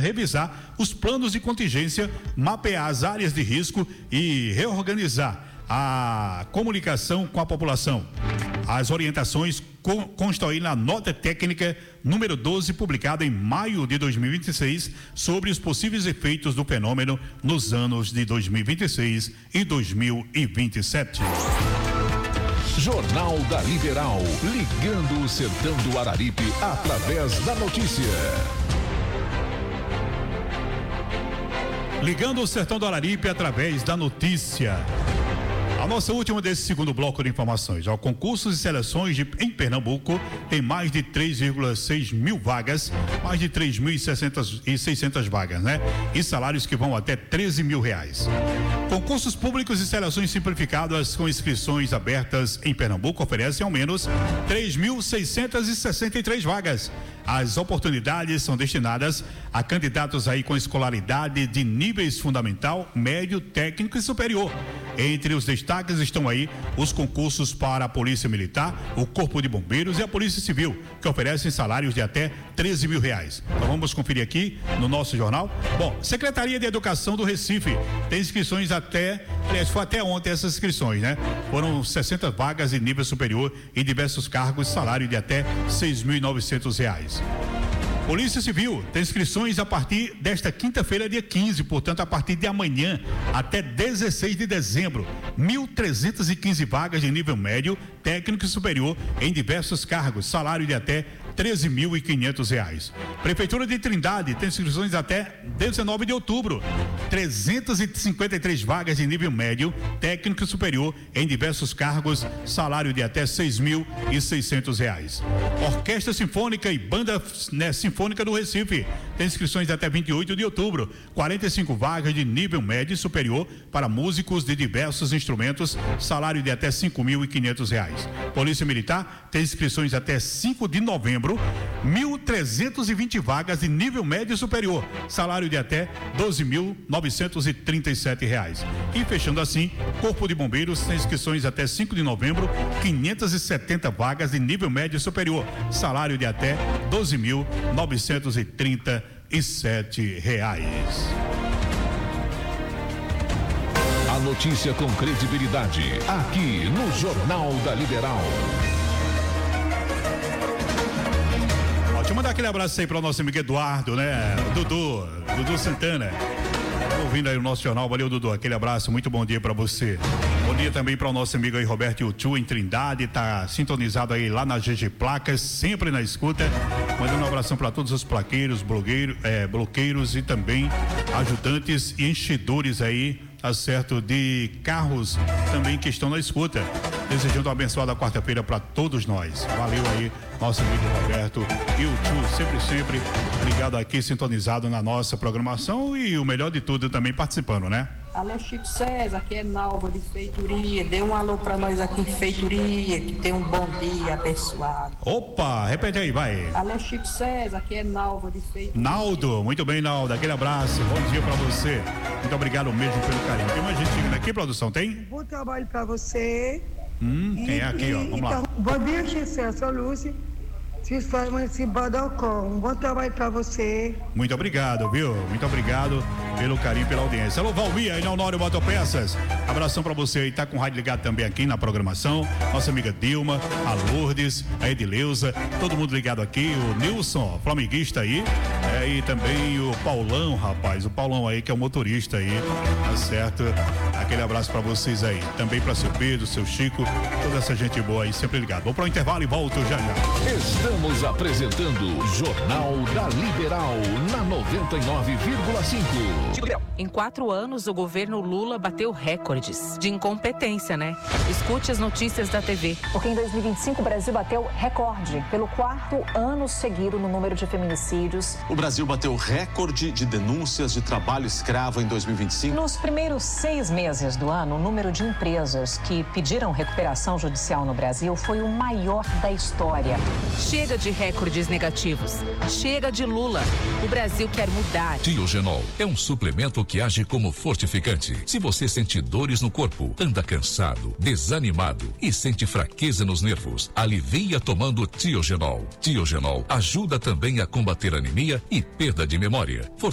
revisar os planos de contingência, mapear as áreas de risco e reorganizar a comunicação com a população. As orientações constam aí na nota técnica número 12, publicada em maio de 2026, sobre os possíveis efeitos do fenômeno nos anos de 2026 e 2027. Jornal da Liberal, ligando o sertão do Araripe através da notícia. Ligando o sertão do Araripe através da notícia. A nossa última desse segundo bloco de informações. Concursos e seleções em Pernambuco tem mais de 3,6 mil vagas, mais de 3.600 vagas, né? E salários que vão até 13 mil reais. Concursos públicos e seleções simplificadas com inscrições abertas em Pernambuco oferecem ao menos 3.663 vagas. As oportunidades são destinadas a candidatos aí com escolaridade de níveis fundamental, médio, técnico e superior. Entre os destaques estão aí os concursos para a Polícia Militar, o Corpo de Bombeiros e a Polícia Civil, que oferecem salários de até 13 mil reais. Então vamos conferir aqui no nosso jornal. Bom, Secretaria de Educação do Recife tem inscrições foi até ontem essas inscrições, né? Foram 60 vagas de nível superior em diversos cargos, salário de até 6.900 reais. Polícia Civil tem inscrições a partir desta quinta-feira, dia 15, portanto, a partir de amanhã até 16 de dezembro. 1.315 vagas de nível médio, técnico e superior em diversos cargos, salário de até 13.500 reais. Prefeitura de Trindade tem inscrições até 19 de outubro. 353 vagas de nível médio, técnico e superior em diversos cargos, salário de até 6.600 reais. Orquestra Sinfônica e Banda Sinfônica do Recife tem inscrições até 28 de outubro. 45 vagas de nível médio e superior para músicos de diversos instrumentos, salário de até 5.500 reais. Polícia Militar tem inscrições até 5 de novembro. 1.320 vagas de nível médio e superior, salário de até 12.937 reais. E fechando assim, Corpo de Bombeiros tem inscrições até 5 de novembro, 570 vagas de nível médio e superior, salário de até 12.937 reais. A notícia com credibilidade, aqui no Jornal da Liberal. Deixa eu mandar aquele abraço aí para o nosso amigo Eduardo, né? Dudu Santana. Ouvindo aí o nosso jornal, valeu, Dudu, aquele abraço, muito bom dia para você. Bom dia também para o nosso amigo aí Roberto Yutu em Trindade, tá sintonizado aí lá na GG Placas, sempre na escuta. Mandando um abração para todos os plaqueiros, bloqueiros e também ajudantes e enchedores aí, tá certo, de carros também que estão na escuta. Desejando uma abençoada quarta-feira para todos nós. Valeu aí, nosso amigo Roberto e o Tio, sempre ligado aqui, sintonizado na nossa programação e o melhor de tudo também participando, né? Alô, Chico César, aqui é Nalva de Feitoria. Dê um alô pra nós aqui em Feitoria, que tem um bom dia abençoado. Opa, repete aí, vai. Alô, Chico César, aqui é Nalva de Feitoria. Naldo, muito bem, Naldo, aquele abraço, bom dia pra você. Muito obrigado mesmo pelo carinho. Tem mais gente chegando aqui, produção, tem? Bom trabalho pra você. Quem é aqui, ó? Vamos lá. Bom dia, Chico César, sou Lúcia. Se Bodocó, um bom trabalho pra você. Muito obrigado, viu? Muito obrigado pelo carinho, pela audiência. Alô, Valmir, aí na Honório Motopeças. Abração pra você aí, tá com o rádio ligado também aqui na programação. Nossa amiga Dilma, a Lourdes, a Edileuza, todo mundo ligado aqui. O Nilson, flamenguista aí. E também o Paulão, rapaz. O Paulão aí, que é o motorista aí. Tá certo? Aquele abraço pra vocês aí. Também pra seu Pedro, seu Chico, toda essa gente boa aí, sempre ligado. Vou pro intervalo e volto já. Estamos apresentando Jornal da Liberal na 99,5. Em 4 anos, o governo Lula bateu recordes de incompetência, né? Escute as notícias da TV. Porque em 2025 o Brasil bateu recorde pelo 4º ano seguido no número de feminicídios. O Brasil bateu recorde de denúncias de trabalho escravo em 2025. Nos primeiros 6 meses do ano, o número de empresas que pediram recuperação judicial no Brasil foi o maior da história. Chega de recordes negativos. Chega de Lula. O Brasil quer mudar. Tiogenol é um suplemento que age como fortificante. Se você sente dores no corpo, anda cansado, desanimado e sente fraqueza nos nervos, alivia tomando Tiogenol. Tiogenol ajuda também a combater anemia e perda de memória.